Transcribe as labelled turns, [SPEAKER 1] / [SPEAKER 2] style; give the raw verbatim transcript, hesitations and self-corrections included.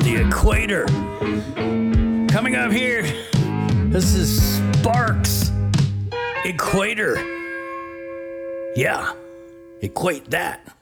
[SPEAKER 1] the equator. Coming up here, this is Sparks. Equator. Yeah, equate that.